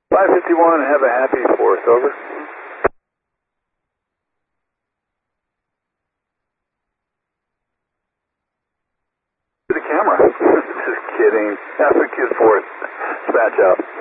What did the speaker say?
551, have a happy 4th, over. The camera. Just kidding. Have a good 4th. Dispatch out.